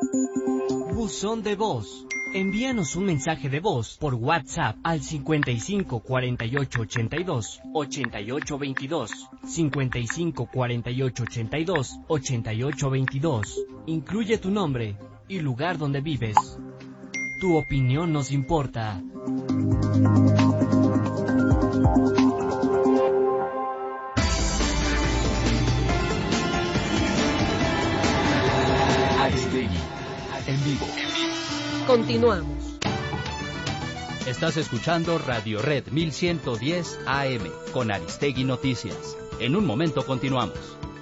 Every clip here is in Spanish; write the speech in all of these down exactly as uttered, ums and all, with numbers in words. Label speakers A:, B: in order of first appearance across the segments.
A: Buzón de voz. Envíanos un mensaje de voz por WhatsApp al cincuenta y cinco cuarenta y ocho ochenta y dos ochenta y ocho veintidós, cincuenta y cinco cuarenta y ocho ochenta y dos ochenta y ocho veintidós. Incluye tu nombre y lugar donde vives. Tu opinión nos importa.
B: Aristegui, en vivo.
C: Continuamos.
D: Estás escuchando Radio Red mil ciento diez A M con Aristegui Noticias. En un momento continuamos.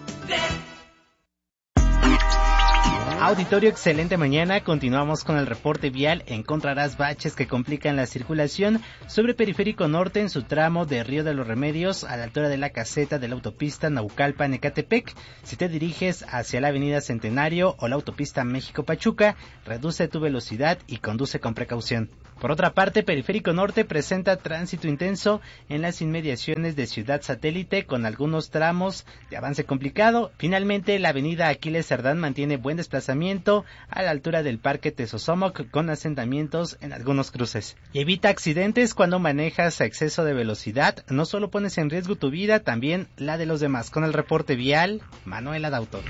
E: Auditorio, excelente mañana. Continuamos con el reporte vial. Encontrarás baches que complican la circulación sobre Periférico Norte en su tramo de Río de los Remedios a la altura de la caseta de la autopista Naucalpan-Ecatepec. Si te diriges hacia la avenida Centenario o la autopista México-Pachuca, reduce tu velocidad y conduce con precaución. Por otra parte, Periférico Norte presenta tránsito intenso en las inmediaciones de Ciudad Satélite con algunos tramos de avance complicado. Finalmente, la avenida Aquiles Cerdán mantiene buen desplazamiento a la altura del Parque Tezosomoc con asentamientos en algunos cruces. Y evita accidentes cuando manejas a exceso de velocidad. No solo pones en riesgo tu vida, también la de los demás. Con el reporte vial, Manuela Dautor.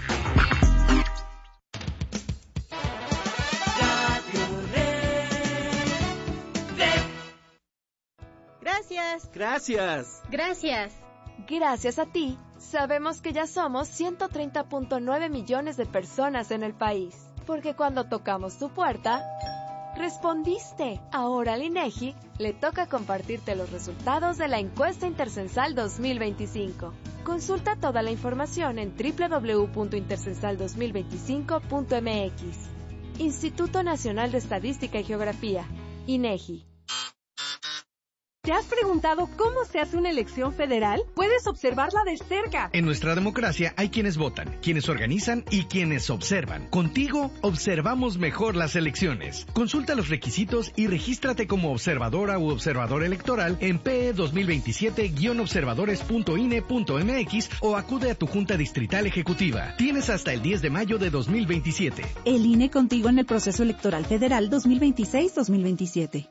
F: Gracias.
G: Gracias.
F: Gracias.
H: Gracias a ti, sabemos que ya somos ciento treinta punto nueve millones de personas en el país. Porque cuando tocamos tu puerta, respondiste. Ahora al INEGI le toca compartirte los resultados de la encuesta Intercensal dos mil veinticinco. Consulta toda la información en doble u doble u doble u punto intercensal dos mil veinticinco punto m x. Instituto Nacional de Estadística y Geografía, INEGI.
I: ¿Te has preguntado cómo se hace una elección federal? Puedes observarla de cerca.
J: En nuestra democracia hay quienes votan, quienes organizan y quienes observan. Contigo observamos mejor las elecciones. Consulta los requisitos y regístrate como observadora u observador electoral en P E dos mil veintisiete guion observadores punto I N E punto M X o acude a tu Junta Distrital Ejecutiva. Tienes hasta el diez de mayo de dos mil veintisiete.
K: El I N E contigo en el proceso electoral federal dos mil veintiséis dos mil veintisiete.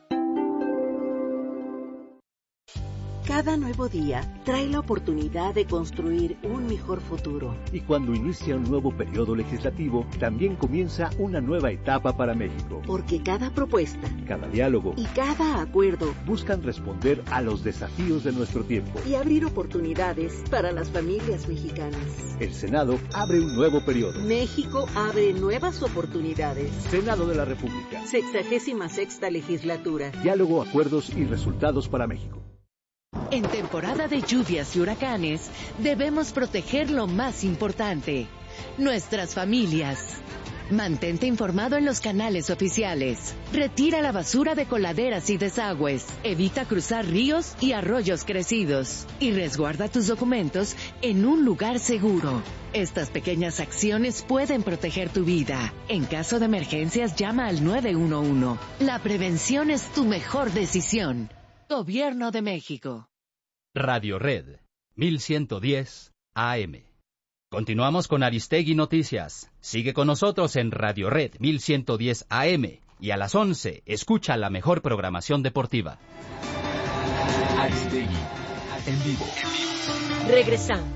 L: Cada nuevo día trae la oportunidad de construir un mejor futuro.
M: Y cuando inicia un nuevo periodo legislativo, también comienza una nueva etapa para México.
L: Porque cada propuesta,
M: cada diálogo
L: y cada acuerdo
M: buscan responder a los desafíos de nuestro tiempo
L: y abrir oportunidades para las familias mexicanas.
M: El Senado abre un nuevo periodo.
L: México abre nuevas oportunidades.
M: Senado de la República.
L: Sexagésima sexta legislatura.
M: Diálogo, acuerdos y resultados para México.
N: En temporada de lluvias y huracanes, debemos proteger lo más importante, nuestras familias. Mantente informado en los canales oficiales. Retira la basura de coladeras y desagües. Evita cruzar ríos y arroyos crecidos. Y resguarda tus documentos en un lugar seguro. Estas pequeñas acciones pueden proteger tu vida. En caso de emergencias, llama al nueve uno uno. La prevención es tu mejor decisión. Gobierno de México.
D: Radio Red mil ciento diez A M. Continuamos con Aristegui Noticias. Sigue con nosotros en Radio Red mil ciento diez A M y a las once escucha la mejor programación deportiva.
B: Aristegui, en vivo.
C: Regresamos.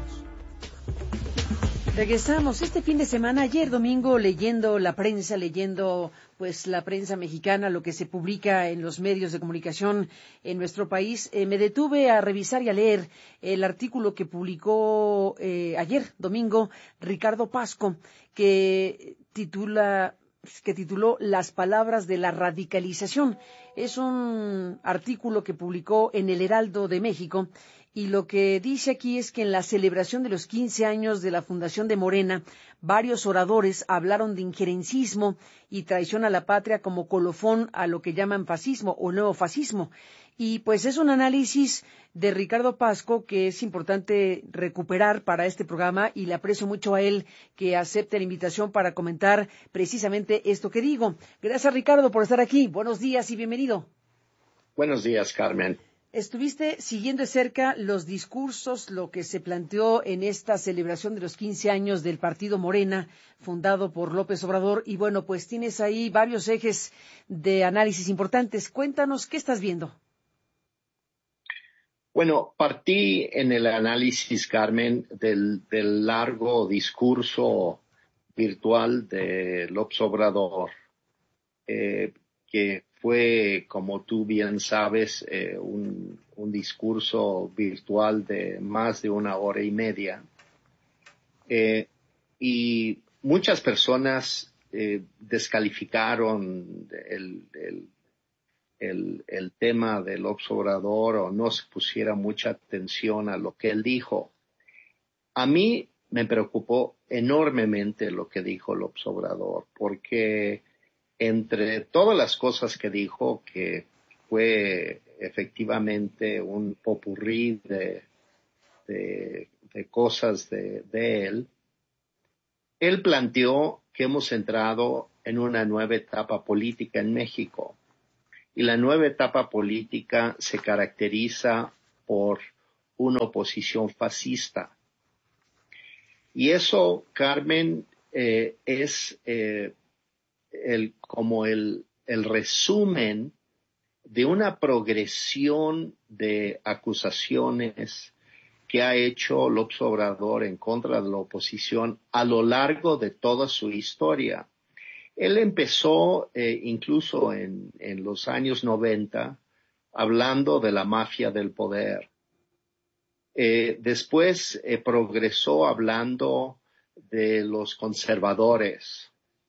O: Regresamos este fin de semana, ayer domingo, leyendo la prensa, leyendo pues la prensa mexicana, lo que se publica en los medios de comunicación en nuestro país. Eh, me detuve a revisar y a leer el artículo que publicó eh, ayer domingo Ricardo Pasco, que titula que tituló Las palabras de la radicalización. Es un artículo que publicó en El Heraldo de México. Y lo que dice aquí es que en la celebración de los quince años de la fundación de Morena, varios oradores hablaron de injerencismo y traición a la patria como colofón a lo que llaman fascismo o nuevo fascismo. Y pues es un análisis de Ricardo Pasco que es importante recuperar para este programa y le aprecio mucho a él que acepte la invitación para comentar precisamente esto que digo. Gracias, Ricardo, por estar aquí. Buenos días y bienvenido.
P: Buenos días, Carmen.
O: Estuviste siguiendo de cerca los discursos, lo que se planteó en esta celebración de los quince años del Partido Morena, fundado por López Obrador, y bueno, pues tienes ahí varios ejes de análisis importantes. Cuéntanos, ¿qué estás viendo?
F: Bueno, partí en el análisis, Carmen, del, del largo discurso virtual de López Obrador, eh, que fue, como tú bien sabes, eh, un, un discurso virtual de más de una hora y media. Eh, y muchas personas eh, descalificaron el, el, el, el tema del López Obrador o no se pusiera mucha atención a lo que él dijo. A mí me preocupó enormemente lo que dijo López Obrador, porque entre todas las cosas que dijo, que fue efectivamente un popurrí de, de, de cosas de, de él, él planteó que hemos entrado en una nueva etapa política en México. Y la nueva etapa política se caracteriza por una oposición fascista. Y eso, Carmen, eh, es eh, el, como el, el resumen de una progresión de acusaciones que ha hecho López Obrador en contra de la oposición a lo largo de toda su historia. Él empezó eh, incluso en, en los años noventa hablando de la mafia del poder. Eh, después eh, progresó hablando de los conservadores.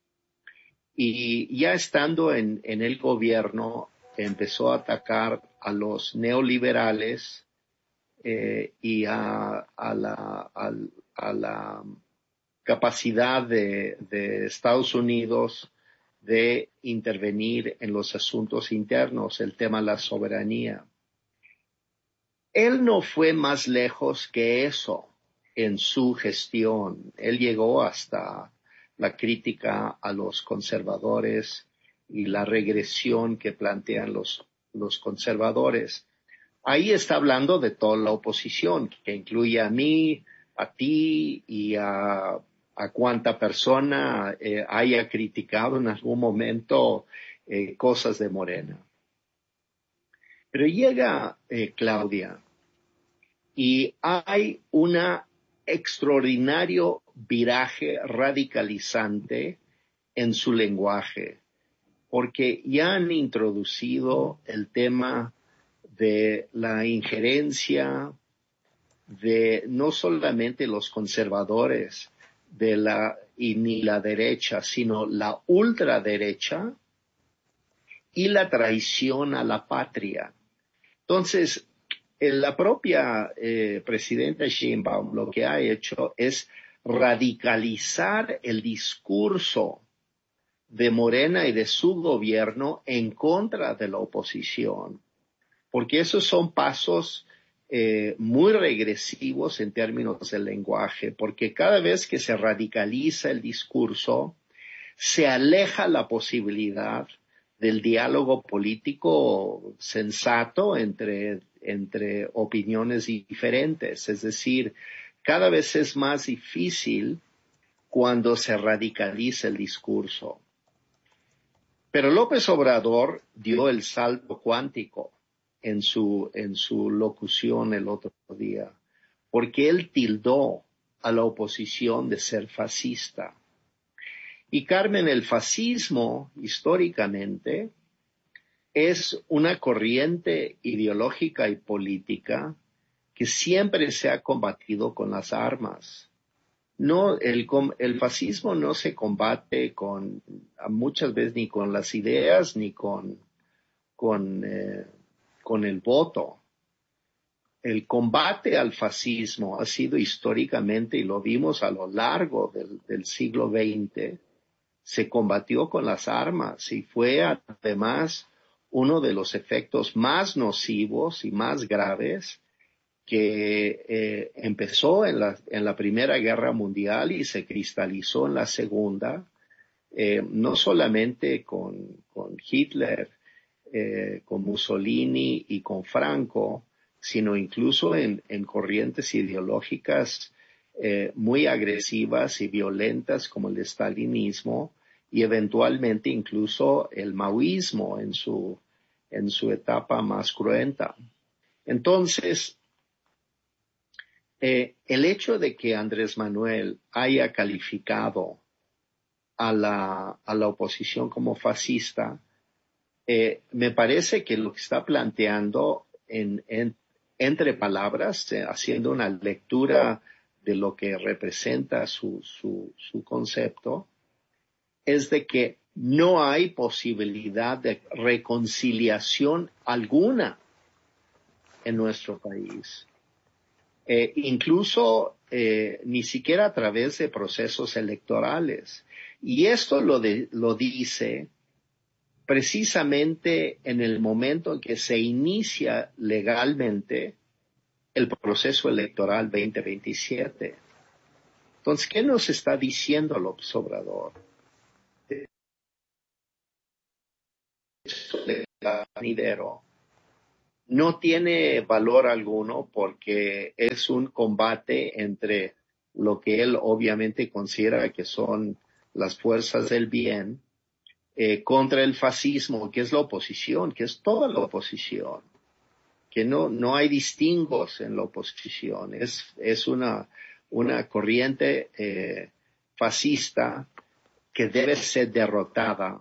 F: Y ya estando en, en el gobierno, empezó a atacar a los neoliberales eh, y a, a, la, a, a la capacidad de, de Estados Unidos de intervenir en los asuntos internos, el tema de la soberanía. Él no fue más lejos que eso en su gestión. Él llegó hasta la crítica a los conservadores y la regresión que plantean los, los conservadores. Ahí está hablando de toda la oposición, que incluye a mí, a ti y a, a cuánta persona eh, haya criticado en algún momento eh, cosas de Morena. Pero llega eh, Claudia y hay un extraordinario viraje radicalizante en su lenguaje, porque ya han introducido el tema de la injerencia de no solamente los conservadores de la y ni la derecha, sino la ultraderecha y la traición a la patria. Entonces, la propia eh, presidenta Sheinbaum lo que ha hecho es radicalizar el discurso de Morena y de su gobierno en contra de la oposición, porque esos son pasos eh, muy regresivos en términos del lenguaje, porque cada vez que se radicaliza el discurso, se aleja la posibilidad del diálogo político sensato entre, entre opiniones diferentes. Es decir, cada vez es más difícil cuando se radicaliza el discurso. Pero López Obrador dio el salto cuántico en su, en su locución el otro día, porque él tildó a la oposición de ser fascista. Y Carmen, el fascismo, históricamente, es una corriente ideológica y política que siempre se ha combatido con las armas. No, el, el fascismo no se combate con, muchas veces ni con las ideas ni con, con, eh, con el voto. El combate al fascismo ha sido históricamente, y lo vimos a lo largo del, del siglo veinte, se combatió con las armas y fue además uno de los efectos más nocivos y más graves que eh, empezó en la, en la Primera Guerra Mundial y se cristalizó en la Segunda, eh, no solamente con, con Hitler eh, con Mussolini y con Franco, sino incluso en, en corrientes ideológicas eh, muy agresivas y violentas como el stalinismo y eventualmente incluso el maoísmo en su, en su etapa más cruenta. Entonces, eh, el hecho de que Andrés Manuel haya calificado a la, a la oposición como fascista, eh, me parece que lo que está planteando en, en, entre palabras, eh, haciendo una lectura de lo que representa su, su, su concepto, es de que no hay posibilidad de reconciliación alguna en nuestro país. Eh, incluso eh, ni siquiera a través de procesos electorales. Y esto lo, de, lo dice precisamente en el momento en que se inicia legalmente el proceso electoral veinte veintisiete. Entonces, ¿qué nos está diciendo López Obrador? Venidero no tiene valor alguno porque es un combate entre lo que él obviamente considera que son las fuerzas del bien eh, contra el fascismo, que es la oposición, que es toda la oposición, que no, no hay distingos en la oposición, es, es una, una corriente eh, fascista que debe ser derrotada.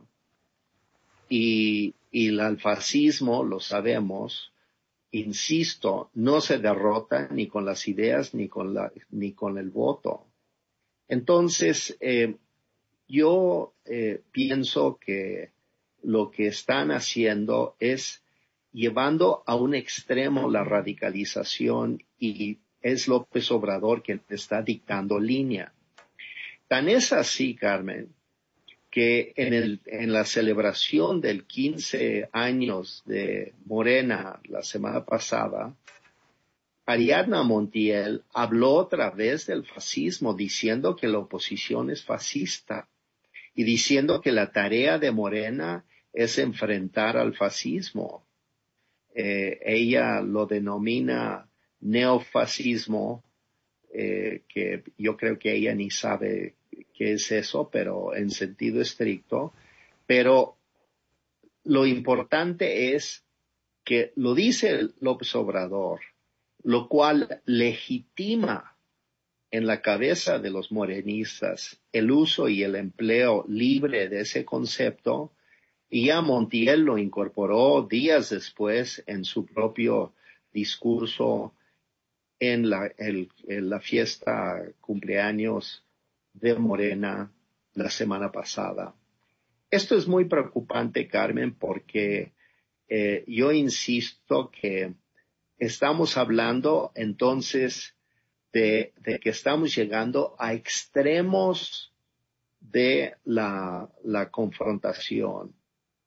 F: Y, y el fascismo, lo sabemos, insisto, no se derrota ni con las ideas ni con, la, ni con el voto. Entonces, eh, yo eh, pienso que lo que están haciendo es llevando a un extremo la radicalización y es López Obrador quien está dictando línea. Tan es así, Carmen, que en, el, en la celebración del quince años de Morena la semana pasada, Ariadna Montiel habló otra vez del fascismo, diciendo que la oposición es fascista y diciendo que la tarea de Morena es enfrentar al fascismo. Eh, ella lo denomina neofascismo, eh, que yo creo que ella ni sabe qué es eso, pero en sentido estricto. Pero lo importante es que lo dice López Obrador, lo cual legitima en la cabeza de los morenistas el uso y el empleo libre de ese concepto, y ya Montiel lo incorporó días después en su propio discurso en la, el, en la fiesta cumpleaños de Morena la semana pasada. Esto es muy preocupante, Carmen, porque eh, yo insisto que estamos hablando entonces de, de que estamos llegando a extremos de la, la confrontación.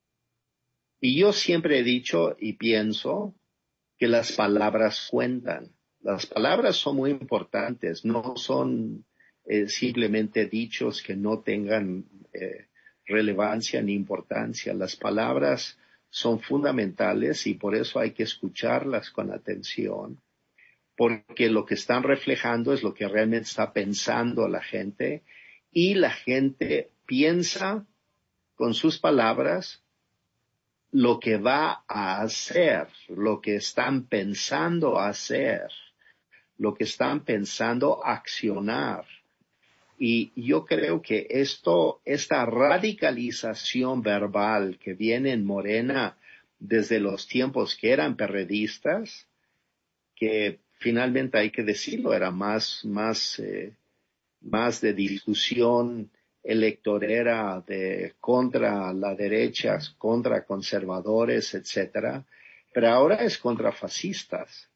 F: Y yo siempre he dicho y pienso que las palabras cuentan. Las palabras son muy importantes, no son Eh, simplemente dichos que no tengan eh, relevancia ni importancia. Las palabras son fundamentales y por eso hay que escucharlas con atención, porque lo que están reflejando es lo que realmente está pensando la gente, y la gente piensa con sus palabras lo que va a hacer, lo que están pensando hacer, lo que están pensando accionar. Y yo creo que esto, esta radicalización verbal que viene en Morena desde los tiempos que eran perredistas, que finalmente hay que decirlo, era más, más, eh, más de discusión electorera de contra la derecha, contra conservadores, etcétera, pero ahora es contra fascistas.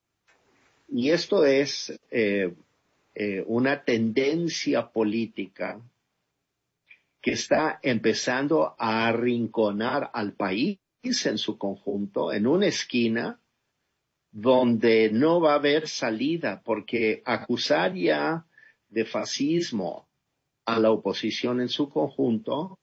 F: Y esto es eh, Eh, una tendencia política que está empezando a arrinconar al país en su conjunto en una esquina donde no va a haber salida, porque acusar ya de fascismo a la oposición en su conjunto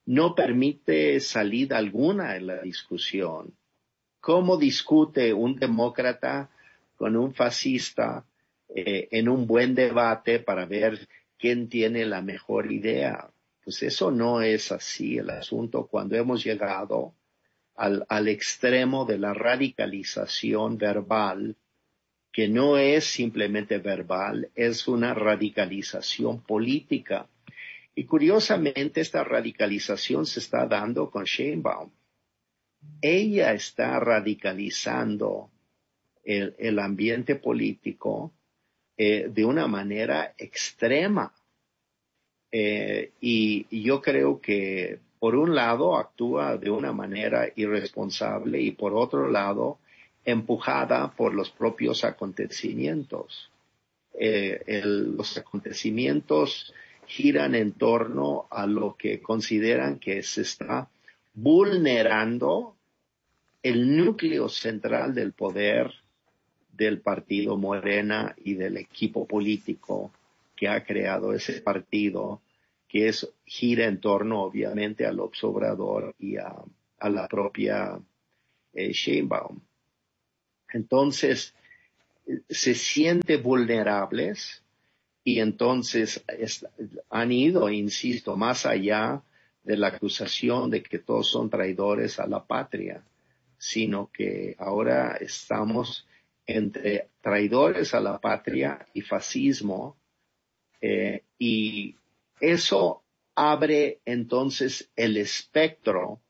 F: no permite salida alguna en la discusión. ¿Cómo discute un demócrata con un fascista eh, en un buen debate para ver quién tiene la mejor idea? Pues eso no es así el asunto cuando hemos llegado al, al extremo de la radicalización verbal, que no es simplemente verbal, es una radicalización política. Y curiosamente esta radicalización se está dando con Sheinbaum. Ella está radicalizando el, el ambiente político eh, de una manera extrema. Eh, y, y yo creo que por un lado actúa de una manera irresponsable y por otro lado empujada por los propios acontecimientos. Eh, el, los acontecimientos giran en torno a lo que consideran que se está vulnerando el núcleo central del poder del partido Morena y del equipo político que ha creado ese partido, que es gira en torno obviamente al López Obrador y a, a la propia eh, Sheinbaum. Entonces, se sienten vulnerables y entonces es, han ido, insisto, más allá de la acusación de que todos son traidores a la patria, sino que ahora estamos entre traidores a la patria y fascismo, eh, y eso abre entonces el espectro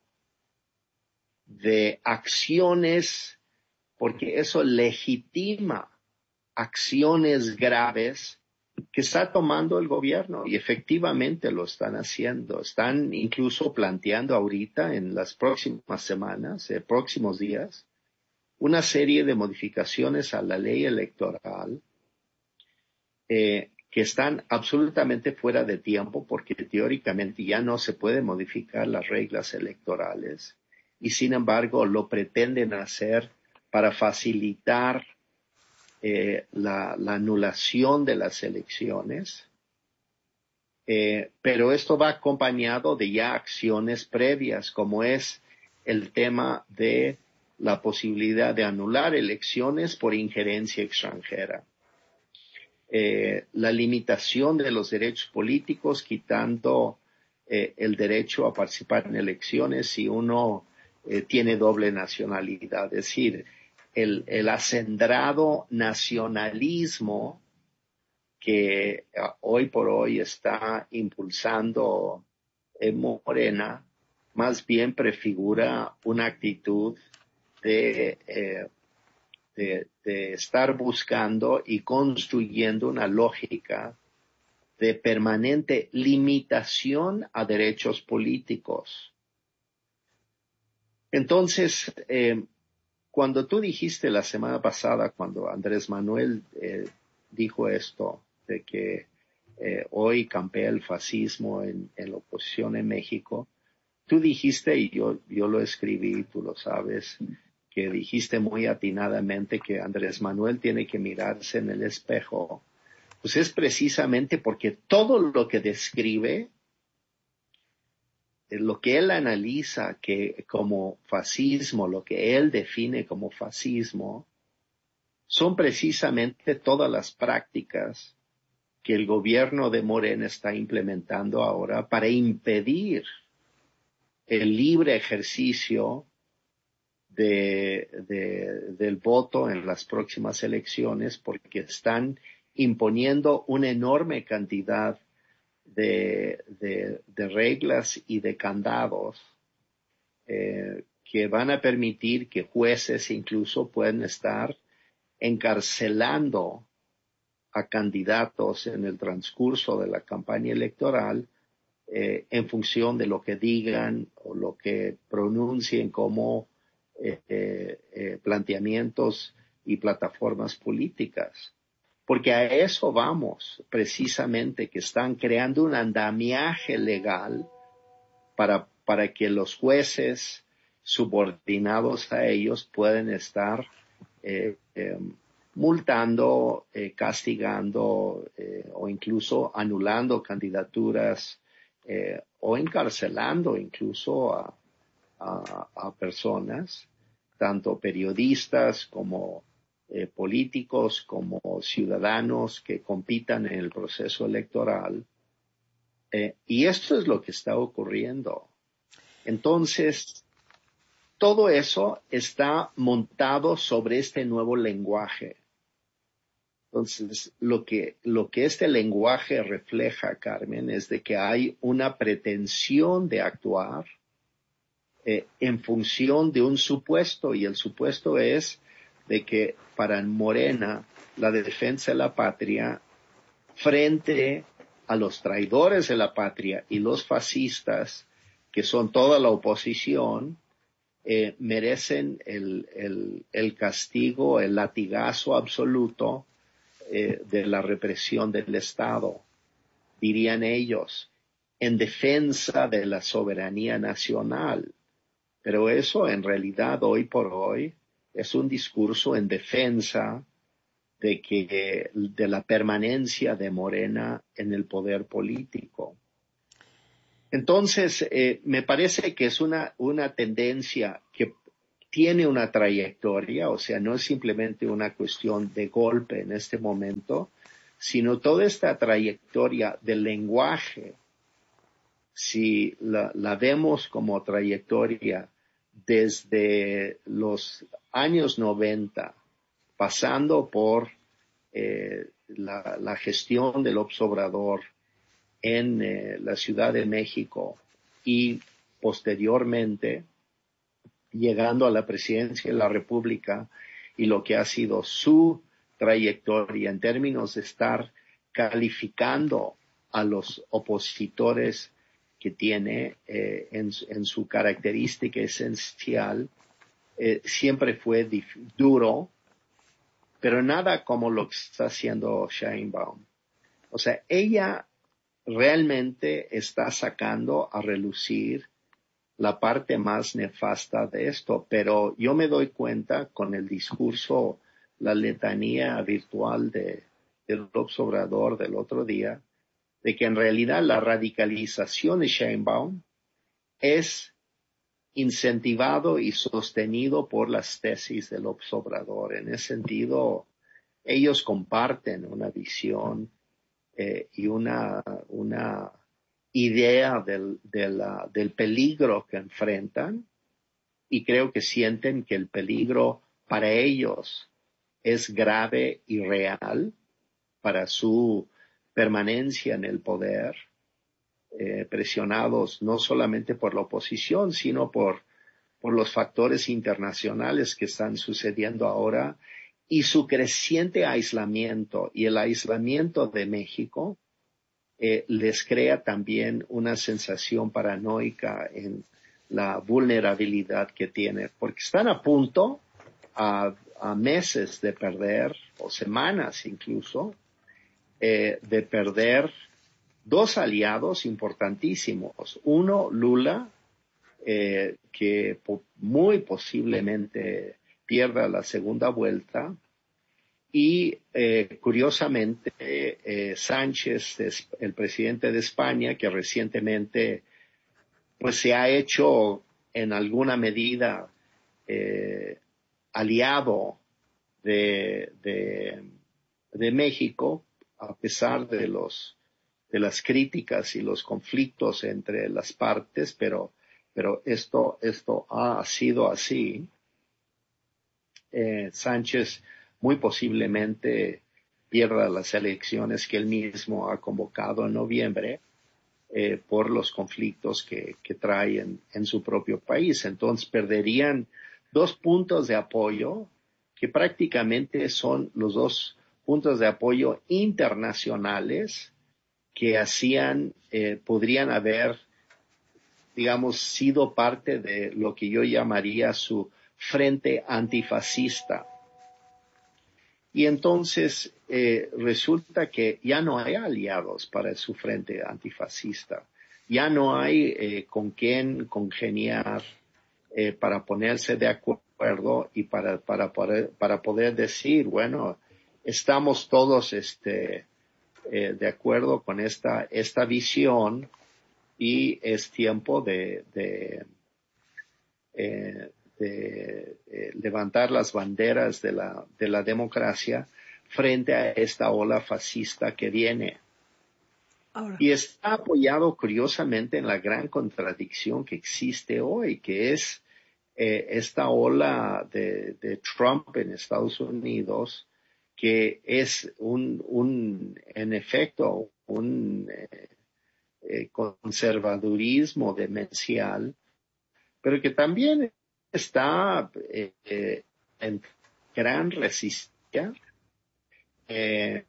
F: de acciones, porque eso legitima acciones graves que está tomando el gobierno, y efectivamente lo están haciendo. Están incluso planteando ahorita en las próximas semanas, eh, próximos días, una serie de modificaciones a la ley electoral eh, que están absolutamente fuera de tiempo, porque teóricamente ya no se pueden modificar las reglas electorales, y sin embargo lo pretenden hacer para facilitar eh, la, la anulación de las elecciones, eh, pero esto va acompañado de ya acciones previas, como es el tema de la posibilidad de anular elecciones por injerencia extranjera, eh, la limitación de los derechos políticos, quitando eh, el derecho a participar en elecciones si uno eh, tiene doble nacionalidad, es decir, el, el acendrado nacionalismo que uh, hoy por hoy está impulsando eh, Morena, más bien prefigura una actitud de, eh, de, de estar buscando y construyendo una lógica de permanente limitación a derechos políticos. Entonces, eh, cuando tú dijiste la semana pasada, cuando Andrés Manuel eh, dijo esto, de que eh, hoy campea el fascismo en, en la oposición en México, tú dijiste, y yo, yo lo escribí, tú lo sabes, que dijiste muy atinadamente que Andrés Manuel tiene que mirarse en el espejo. Pues es precisamente porque todo lo que describe, lo que él analiza que como fascismo, lo que él define como fascismo, son precisamente todas las prácticas que el gobierno de Morena está implementando ahora para impedir el libre ejercicio de, de, del voto en las próximas elecciones, porque están imponiendo una enorme cantidad de, de, de reglas y de candados eh, que van a permitir que jueces incluso puedan estar encarcelando a candidatos en el transcurso de la campaña electoral eh, en función de lo que digan o lo que pronuncien como eh, eh, planteamientos y plataformas políticas. Porque a eso vamos, precisamente, que están creando un andamiaje legal para, para que los jueces subordinados a ellos puedan estar eh, eh, multando, eh, castigando eh, o incluso anulando candidaturas eh, o encarcelando incluso a, a, a personas, tanto periodistas como eh, políticos, como ciudadanos que compitan en el proceso electoral. Eh, y esto es lo que está ocurriendo. Entonces, todo eso está montado sobre este nuevo lenguaje. Entonces, lo que, lo que este lenguaje refleja, Carmen, es de que hay una pretensión de actuar eh, en función de un supuesto, y el supuesto es de que para Morena la defensa de la patria frente a los traidores de la patria y los fascistas, que son toda la oposición, eh, merecen el, el, el castigo, el latigazo absoluto eh, de la represión del Estado, dirían ellos, en defensa de la soberanía nacional. Pero eso en realidad hoy por hoy es un discurso en defensa de que de la permanencia de Morena en el poder político. Entonces, eh, me parece que es una, una tendencia que tiene una trayectoria, o sea, no es simplemente una cuestión de golpe en este momento, sino toda esta trayectoria del lenguaje, si la, la vemos como trayectoria desde los años noventa, pasando por eh, la, la gestión del López Obrador en eh, la Ciudad de México y posteriormente llegando a la presidencia de la República y lo que ha sido su trayectoria en términos de estar calificando a los opositores que tiene eh, en, en su característica esencial, eh, siempre fue dif- duro, pero nada como lo que está haciendo Sheinbaum. O sea, ella realmente está sacando a relucir la parte más nefasta de esto, pero yo me doy cuenta con el discurso, la letanía virtual de, de López Obrador del otro día, de que en realidad la radicalización de Sheinbaum es incentivado y sostenido por las tesis de López Obrador. En ese sentido, ellos comparten una visión eh, y una, una idea del, de la, del peligro que enfrentan, y creo que sienten que el peligro para ellos es grave y real para su permanencia en el poder, eh, presionados no solamente por la oposición, sino por, por los factores internacionales que están sucediendo ahora y su creciente aislamiento. Y el aislamiento de México eh, les crea también una sensación paranoica en la vulnerabilidad que tiene, porque están a punto, a, a meses de perder, o semanas incluso, Eh, de perder dos aliados importantísimos. Uno, Lula, eh, que po- muy posiblemente pierda la segunda vuelta, y eh, curiosamente eh, Sánchez, el presidente de España, que recientemente pues se ha hecho en alguna medida eh, aliado de, de, de México, a pesar de los de las críticas y los conflictos entre las partes, pero pero esto esto ha sido así. Eh, Sánchez muy posiblemente pierda las elecciones que él mismo ha convocado en noviembre eh, por los conflictos que, que trae en, en su propio país. Entonces perderían dos puntos de apoyo que prácticamente son los dos puntos de apoyo internacionales que hacían, eh, podrían haber, digamos, sido parte de lo que yo llamaría su frente antifascista. Y entonces eh, resulta que ya no hay aliados para su frente antifascista, ya no hay eh, con quién congeniar eh, para ponerse de acuerdo y para, para, poder, para poder decir, bueno, estamos todos este, eh, de acuerdo con esta, esta visión y es tiempo de, de, eh, de eh, levantar las banderas de la, de la democracia frente a esta ola fascista que viene. Ahora. Y está apoyado curiosamente en la gran contradicción que existe hoy, que es eh, esta ola de, de Trump en Estados Unidos, que es un, un en efecto, un eh, eh, conservadurismo demencial, pero que también está eh, eh, en gran resistencia eh,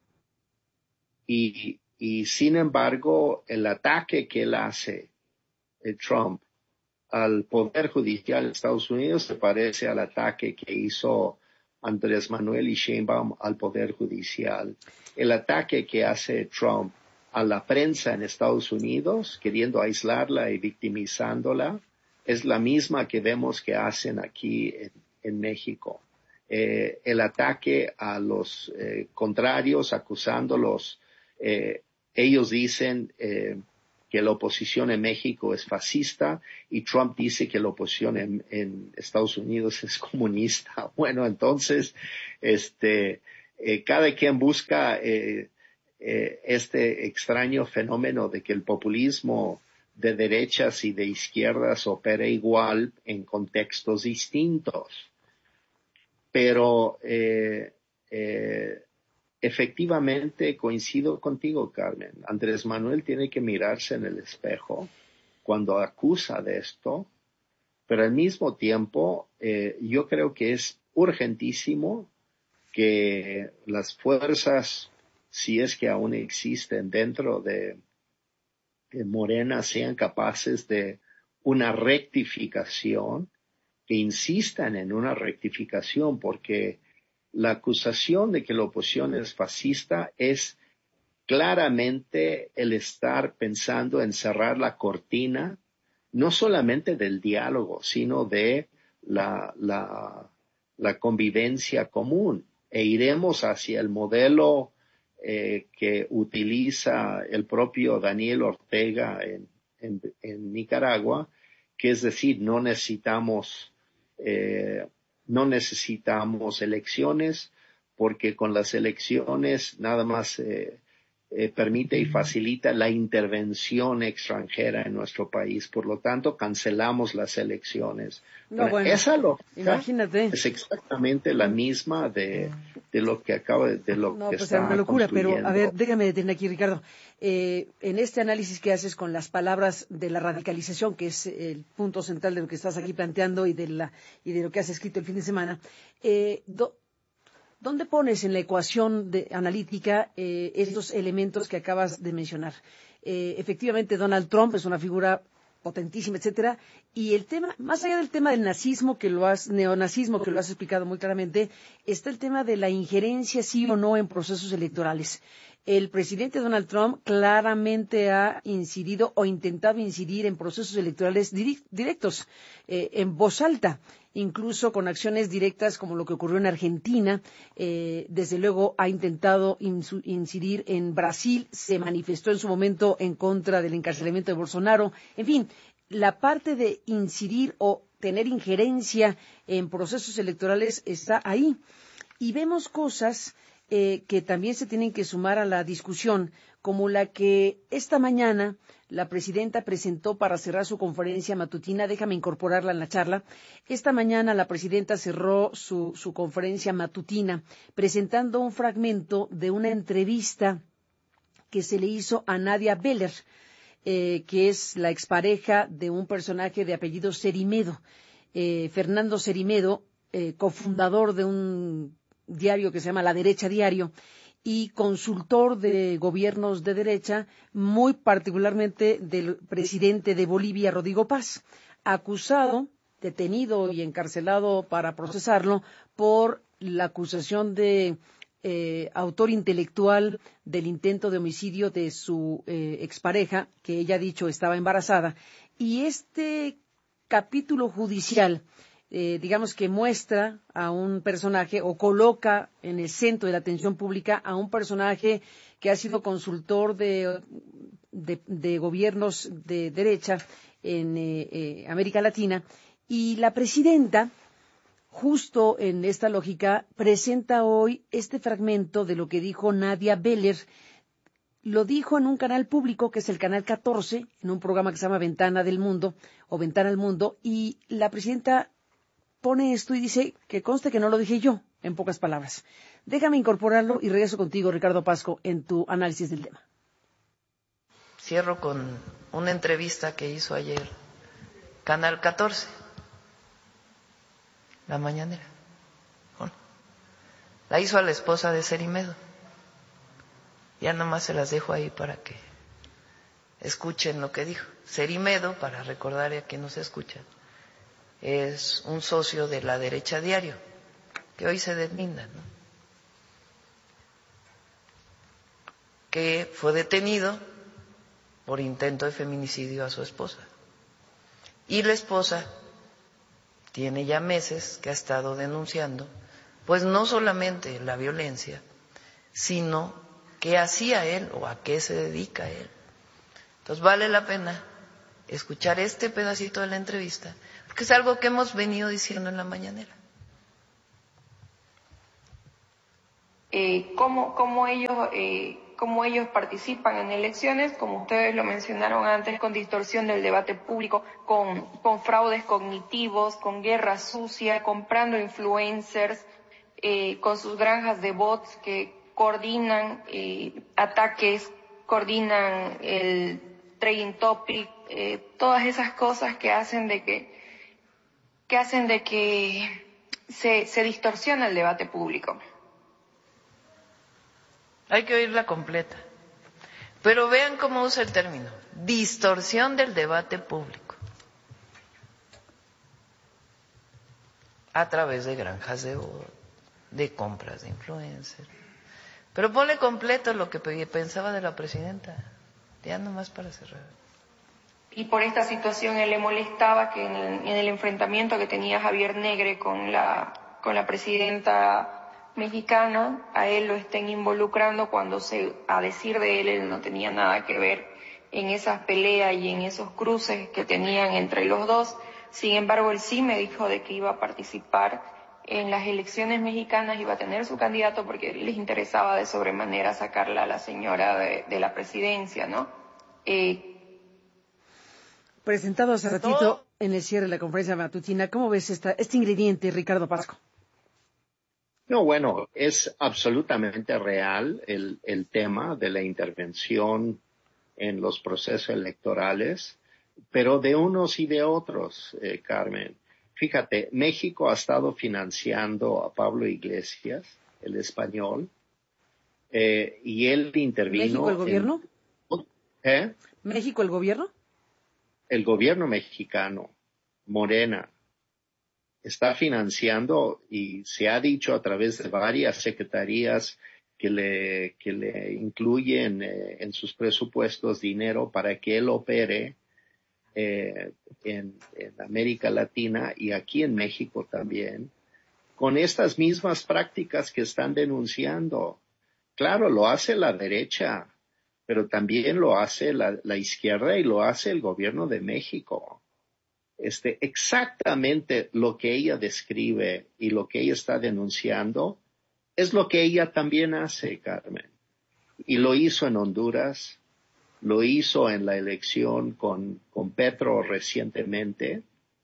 F: y Y sin embargo, el ataque que él hace, el Trump, al Poder Judicial de Estados Unidos se parece al ataque que hizo Andrés Manuel y Sheinbaum al Poder Judicial. El ataque que hace Trump a la prensa en Estados Unidos, queriendo aislarla y victimizándola, es la misma que vemos que hacen aquí en, en México. Eh, el ataque a los eh, contrarios, acusándolos. Eh, ellos dicen eh, que la oposición en México es fascista y Trump dice que la oposición en, en Estados Unidos es comunista. Bueno, entonces, este, eh, cada quien busca eh, eh, este extraño fenómeno de que el populismo de derechas y de izquierdas opera igual en contextos distintos. Pero eh, eh, efectivamente, coincido contigo, Carmen. Andrés Manuel tiene que mirarse en el espejo cuando acusa de esto, pero al mismo tiempo eh, yo creo que es urgentísimo que las fuerzas, si es que aún existen dentro de, de Morena, sean capaces de una rectificación, que insistan en una rectificación, porque la acusación de que la oposición es fascista es claramente el estar pensando en cerrar la cortina, no solamente del diálogo, sino de la, la, la convivencia común. E iremos hacia el modelo eh, que utiliza el propio Daniel Ortega en, en, en Nicaragua, que es decir, no necesitamos eh, No necesitamos elecciones, porque con las elecciones nada más eh, eh, permite y facilita la intervención extranjera en nuestro país. Por lo tanto, cancelamos las elecciones.
O: No, bueno,
F: esa lógica
O: imagínate.
F: Es exactamente la misma de, de lo que acaba de, de lo
O: no,
F: que
O: pues
F: está
O: es una locura,
F: construyendo.
O: pero a ver, déjame detener aquí, Ricardo. Eh, en este análisis que haces con las palabras de la radicalización, que es el punto central de lo que estás aquí planteando y de la y de lo que has escrito el fin de semana, eh, do, ¿dónde pones en la ecuación de, analítica eh, estos elementos que acabas de mencionar? Eh, efectivamente, Donald Trump es una figura potentísima, etcétera, y el tema, más allá del tema del nazismo, que lo has, neonazismo, que lo has explicado muy claramente, está el tema de la injerencia, sí o no, en procesos electorales. El presidente Donald Trump claramente ha incidido o intentado incidir en procesos electorales directos, eh, en voz alta, incluso con acciones directas como lo que ocurrió en Argentina. Eh, desde luego ha intentado incidir en Brasil, se manifestó en su momento en contra del encarcelamiento de Bolsonaro. En fin, la parte de incidir o tener injerencia en procesos electorales está ahí. Y vemos cosas Eh, que también se tienen que sumar a la discusión, como la que esta mañana la presidenta presentó para cerrar su conferencia matutina. Déjame incorporarla en la charla. Esta mañana la presidenta cerró su, su conferencia matutina presentando un fragmento de una entrevista que se le hizo a Nadia Beller, eh, que es la expareja de un personaje de apellido Cerimedo, eh, Fernando Cerimedo, eh, cofundador de un diario que se llama La Derecha Diario y consultor de gobiernos de derecha, muy particularmente del presidente de Bolivia, Rodrigo Paz, acusado, detenido y encarcelado para procesarlo por la acusación de eh, autor intelectual del intento de homicidio de su eh, expareja, que ella ha dicho estaba embarazada. Y este capítulo judicial Eh, digamos que muestra a un personaje o coloca en el centro de la atención pública a un personaje que ha sido consultor de de, de gobiernos de derecha en eh, eh, América Latina, y la presidenta, justo en esta lógica, presenta hoy este fragmento de lo que dijo Nadia Beller. Lo dijo en un canal público, que es el Canal catorce, en un programa que se llama Ventana del Mundo, o Ventana al Mundo, y la presidenta pone esto y dice que conste que no lo dije yo, en pocas palabras. Déjame incorporarlo y regreso contigo, Ricardo Pasco, en tu análisis del tema.
G: Cierro con una entrevista que hizo ayer Canal catorce, la mañanera. Bueno, la hizo a la esposa de Cerimedo. Ya nomás se las dejo ahí para que escuchen lo que dijo. Cerimedo, para recordar a quien nos escucha, es un socio de La Derecha Diario, que hoy se deslinda, ¿no? Que fue detenido por intento de feminicidio a su esposa. Y la esposa tiene ya meses que ha estado denunciando, pues no solamente la violencia, sino qué hacía él o a qué se dedica él. Entonces vale la pena escuchar este pedacito de la entrevista, porque es algo que hemos venido diciendo en la mañanera.
P: Eh, cómo, cómo ellos eh, cómo ellos participan en elecciones, como ustedes lo mencionaron antes, con distorsión del debate público, con, con fraudes cognitivos, con guerra sucia, comprando influencers, eh, con sus granjas de bots que coordinan eh, ataques, coordinan el trading topic, eh, todas esas cosas que hacen de que que hacen de que se, se distorsiona el debate público.
G: Hay que oírla completa. Pero vean cómo usa el término: distorsión del debate público. A través de granjas de voz, de compras de influencers. Pero ponle completo lo que pensaba de la presidenta, ya nomás para cerrar.
P: Y por esta situación él le molestaba que en el, en el enfrentamiento que tenía Javier Negre con la, con la presidenta mexicana, a él lo estén involucrando cuando, se, a decir de él, él no tenía nada que ver en esas peleas y en esos cruces que tenían entre los dos. Sin embargo, él sí me dijo de que iba a participar en las elecciones mexicanas, iba a tener su candidato porque les interesaba de sobremanera sacarla a la señora de, de la presidencia, ¿no? Eh,
O: Presentado hace ratito en el cierre de la conferencia matutina, ¿cómo ves esta, este ingrediente, Ricardo Pasco?
F: No, bueno, es absolutamente real el, el tema de la intervención en los procesos electorales, pero de unos y de otros, eh, Carmen. Fíjate, México ha estado financiando a Pablo Iglesias, el español, eh, y él intervino.
O: ¿México el gobierno?
F: En, ¿eh?
O: ¿México el gobierno?
F: El gobierno mexicano, Morena, está financiando, y se ha dicho a través de varias secretarías que le, que le incluyen eh, en sus presupuestos dinero para que él opere eh, en, en América Latina y aquí en México también, con estas mismas prácticas que están denunciando. Claro, lo hace la derecha, pero también lo hace la, la izquierda y lo hace el gobierno de México. Este, exactamente lo que ella describe y lo que ella está denunciando es lo que ella también hace, Carmen. Y lo hizo en Honduras, lo hizo en la elección con, con Petro recientemente,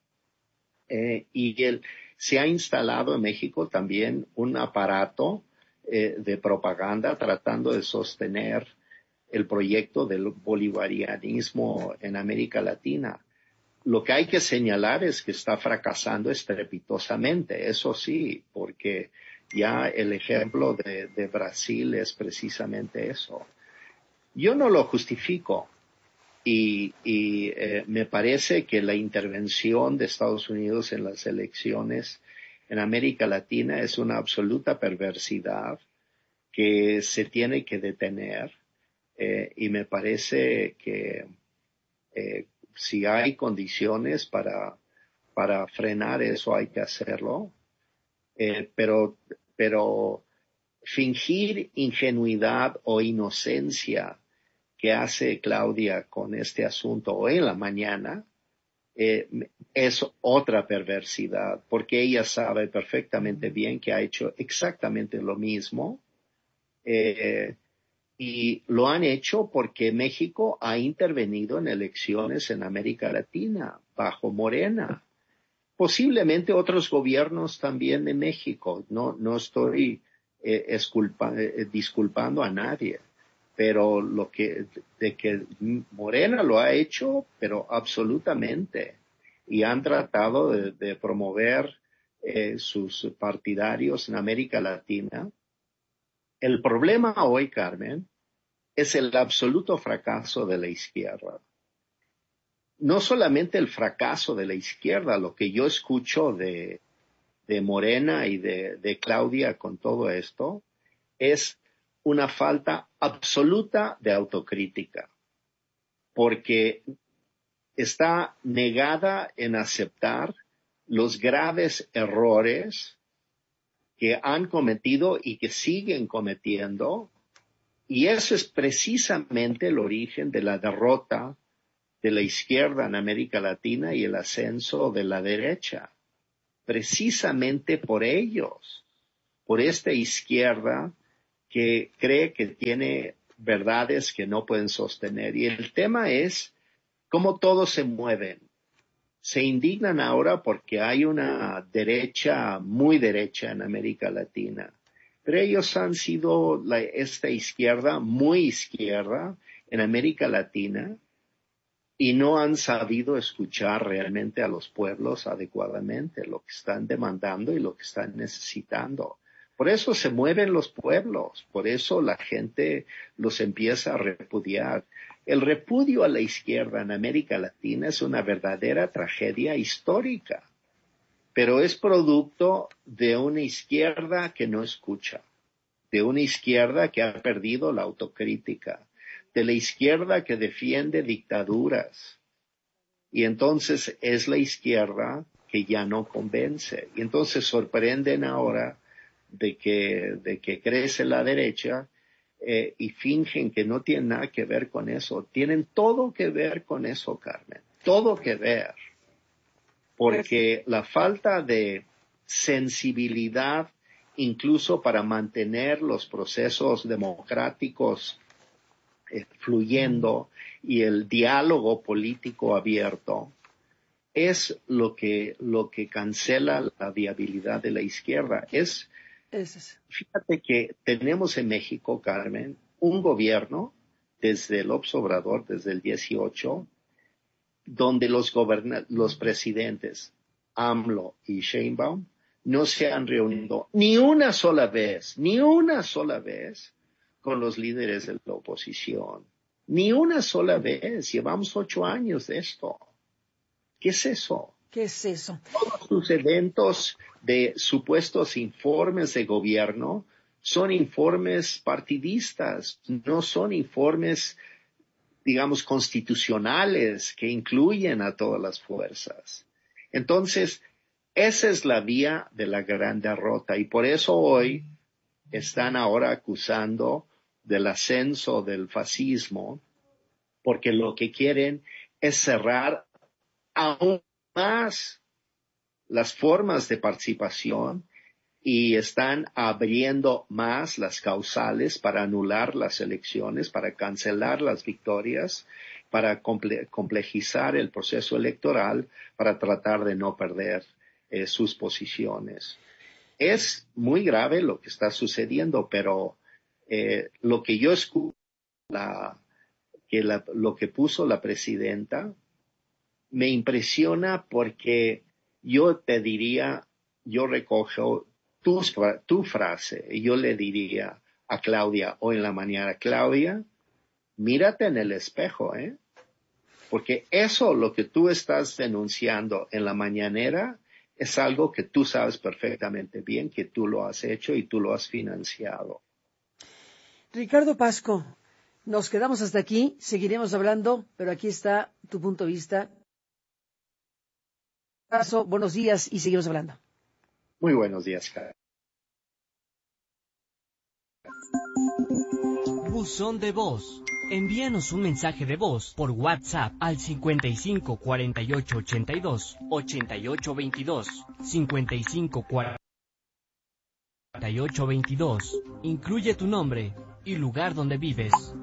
F: eh, y él, se ha instalado en México también un aparato eh, de propaganda tratando de sostener el proyecto del bolivarianismo en América Latina. Lo que hay que señalar es que está fracasando estrepitosamente, eso sí, porque ya el ejemplo de, de Brasil es precisamente eso. Yo no lo justifico y, y eh, me parece que la intervención de Estados Unidos en las elecciones en América Latina es una absoluta perversidad que se tiene que detener, eh, y me parece que eh, si hay condiciones para, para frenar eso, hay que hacerlo. Eh, pero, pero fingir ingenuidad o inocencia que hace Claudia con este asunto hoy en la mañana eh, es otra perversidad, porque ella sabe perfectamente bien que ha hecho exactamente lo mismo. Eh, y lo han hecho porque México ha intervenido en elecciones en América Latina bajo Morena. Posiblemente otros gobiernos también de México. No, no estoy eh, esculpa, eh, disculpando a nadie, pero lo que, de que Morena lo ha hecho, pero absolutamente. Y han tratado de, de promover eh, sus partidarios en América Latina. El problema hoy, Carmen, es el absoluto fracaso de la izquierda. No solamente el fracaso de la izquierda, lo que yo escucho de, de Morena y de, de Claudia con todo esto, es una falta absoluta de autocrítica, porque está negada en aceptar los graves errores que han cometido y que siguen cometiendo, y eso es precisamente el origen de la derrota de la izquierda en América Latina y el ascenso de la derecha. Precisamente por ellos, por esta izquierda que cree que tiene verdades que no pueden sostener. Y el tema es cómo todos se mueven. Se indignan ahora porque hay una derecha, muy derecha en América Latina. Pero ellos han sido la, esta izquierda, muy izquierda en América Latina, y no han sabido escuchar realmente a los pueblos adecuadamente, lo que están demandando y lo que están necesitando. Por eso se mueven los pueblos, por eso la gente los empieza a repudiar. El repudio a la izquierda en América Latina es una verdadera tragedia histórica, pero es producto de una izquierda que no escucha, de una izquierda que ha perdido la autocrítica, de la izquierda que defiende dictaduras. Y entonces es la izquierda que ya no convence. Y entonces sorprenden ahora de que, de que crece la derecha eh, y fingen que no tienen nada que ver con eso. Tienen todo que ver con eso, Carmen. Todo que ver. Porque la falta de sensibilidad, incluso para mantener los procesos democráticos eh, fluyendo y el diálogo político abierto, es lo que, lo que cancela la viabilidad de la izquierda. Es, fíjate que tenemos en México, Carmen, un gobierno desde López Obrador, desde el dieciocho, donde los, goberna- los presidentes AMLO y Sheinbaum no se han reunido ni una sola vez, ni una sola vez con los líderes de la oposición. Ni una sola vez. Llevamos ocho años de esto. ¿Qué es eso?
O: ¿Qué es eso?
F: Todos sus eventos de supuestos informes de gobierno son informes partidistas, no son informes, digamos, constitucionales que incluyen a todas las fuerzas. Entonces, esa es la vía de la gran derrota y por eso hoy están ahora acusando del ascenso del fascismo, porque lo que quieren es cerrar aún más las formas de participación y están abriendo más las causales para anular las elecciones, para cancelar las victorias, para comple- complejizar el proceso electoral, para tratar de no perder eh, sus posiciones. Es muy grave lo que está sucediendo, pero eh, lo que yo escucho, la, que la, lo que puso la presidenta, me impresiona porque yo te diría, yo recojo tu, tu frase y yo le diría a Claudia hoy en la mañana, Claudia, mírate en el espejo, ¿eh? Porque eso, lo que tú estás denunciando en la mañanera, es algo que tú sabes perfectamente bien, que tú lo has hecho y tú lo has financiado.
O: Ricardo Pasco, nos quedamos hasta aquí, seguiremos hablando, pero aquí está tu punto de vista. Paso, buenos días y seguimos hablando.
F: Muy buenos días, Karen.
A: Buzón de voz Envíanos un mensaje de voz por WhatsApp al cincuenta y cinco cuarenta y ocho ochenta y dos ochenta y ocho veintidós, cincuenta y cinco cuarenta y ocho veintidós. Incluye tu nombre y lugar donde vives.